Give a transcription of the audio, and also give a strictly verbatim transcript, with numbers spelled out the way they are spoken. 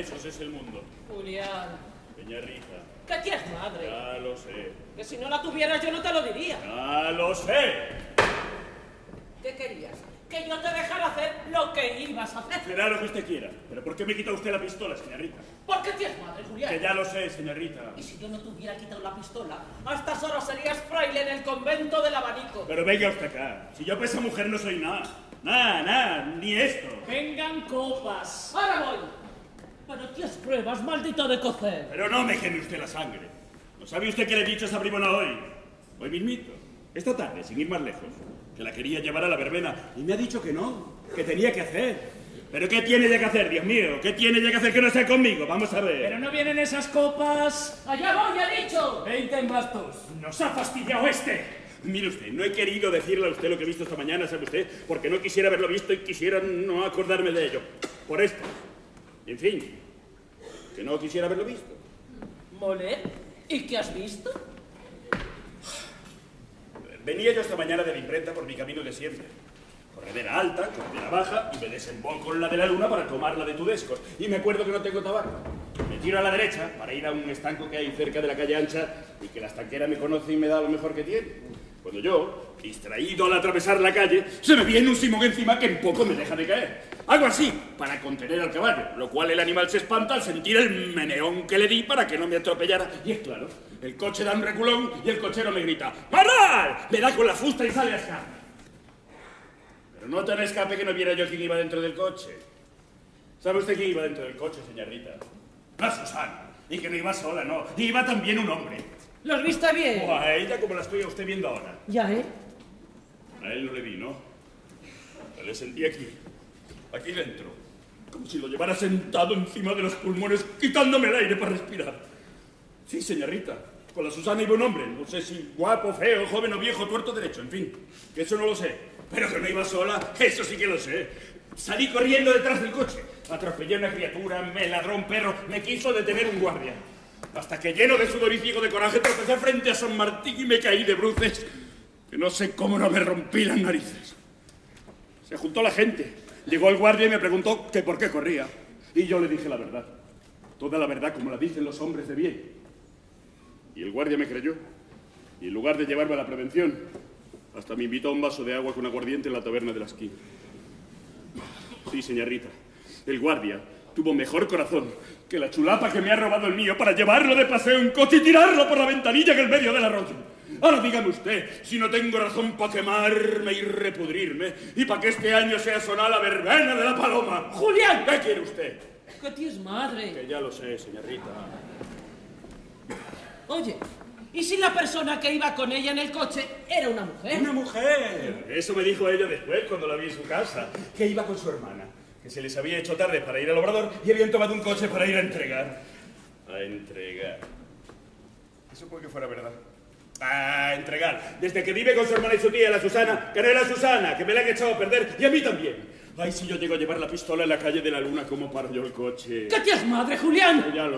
esos es el mundo. Julián. Señorita. Que tienes madre. Ya lo sé. Que si no la tuvieras yo no te lo diría. Ya lo sé. ¿Qué querías? Que yo te dejara hacer lo que ibas a hacer. Será lo que usted quiera. ¿Pero por qué me quita usted la pistola, señorita? ¿Por qué tienes madre, Julián? Que ya lo sé, señorita. Y si yo no te hubiera quitado la pistola, a estas horas serías fraile en el convento del abanico. Pero venga usted acá. Si yo para esa mujer no soy nada. Nada, nada, ni esto. Vengan copas. Ahora voy. Pero tienes pruebas, maldito de cocer. Pero no me queme usted la sangre. ¿No sabe usted que le he dicho a esa bribona hoy? Hoy mismito. Esta tarde, sin ir más lejos. Que la quería llevar a la verbena. Y me ha dicho que no. Que tenía que hacer. ¿Pero qué tiene ya que hacer, Dios mío? ¿Qué tiene ya que hacer que no sea conmigo? Vamos a ver. Pero no vienen esas copas. ¡Allá voy, ya he dicho! Veinte en bastos. Nos ha fastidiado este. Mire usted, no he querido decirle a usted lo que he visto esta mañana, ¿sabe usted? Porque no quisiera haberlo visto y quisiera no acordarme de ello. Por esto. En fin, que no quisiera haberlo visto. ¿Moler? ¿Y qué has visto? Venía yo esta mañana de la imprenta por mi camino de siempre. Corredera alta, corredera baja, y me desemboco en la de la luna para tomar la de Tudescos. Y me acuerdo que no tengo tabaco. Me tiro a la derecha para ir a un estanco que hay cerca de la calle ancha y que la estanquera me conoce y me da lo mejor que tiene. Cuando yo, distraído al atravesar la calle, se me viene un Simón encima que en poco me deja de caer. Hago así, para contener al caballo, lo cual el animal se espanta al sentir el meneón que le di para que no me atropellara. Y es claro, el coche da un reculón y el cochero me grita ¡Parar! Me da con la fusta y sale a escape. Pero no tan escape que no viera yo quién iba dentro del coche. ¿Sabe usted quién iba dentro del coche, señorita? La Susana. Y que no iba sola, no. Iba también un hombre. ¿Los viste bien? O a ella como la estoy a usted viendo ahora. Ya, ¿eh? A él no le vi, ¿no? Le sentí aquí. Aquí dentro. Como si lo llevara sentado encima de los pulmones, quitándome el aire para respirar. Sí, señorita. Con la Susana iba un hombre. No sé si guapo, feo, joven o viejo, tuerto o derecho. En fin, que eso no lo sé. Pero que no iba sola, eso sí que lo sé. Salí corriendo detrás del coche. Atropellé a una criatura, me ladró un perro, me quiso detener un guardia. Hasta que lleno de sudor y ciego de coraje tropecé frente a San Martín y me caí de bruces. Que no sé cómo no me rompí las narices. Se juntó la gente. Llegó el guardia y me preguntó que por qué corría. Y yo le dije la verdad. Toda la verdad como la dicen los hombres de bien. Y el guardia me creyó. Y en lugar de llevarme a la prevención, hasta me invitó a un vaso de agua con aguardiente en la taberna de la esquina. Sí, señorita. El guardia tuvo mejor corazón que la chulapa que me ha robado el mío para llevarlo de paseo en coche y tirarlo por la ventanilla en el medio del arroyo. Ahora dígame usted si no tengo razón para quemarme y repudrirme y para que este año sea sonar la verbena de la paloma. ¡Julián! ¿Qué quiere usted? Que tienes madre. Que ya lo sé, señorita. Oye, ¿y si la persona que iba con ella en el coche era una mujer? ¡Una mujer! Eso me dijo ella después cuando la vi en su casa, que iba con su hermana, que se les había hecho tarde para ir al obrador y habían tomado un coche para ir a entregar. A entregar. Eso puede que fuera verdad. A entregar. Desde que vive con su hermana y su tía, la Susana, que no era Susana, que me la han echado a perder, y a mí también. Ay, si yo llego a llevar la pistola en la calle de la luna, ¿cómo paro yo el coche? ¿Qué tienes madre, Julián? Ya lo